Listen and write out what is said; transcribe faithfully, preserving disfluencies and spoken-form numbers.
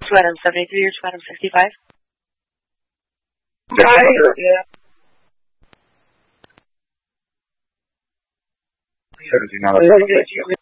Item seventy-three or Item sixty-five? Yeah. seventeen, now that's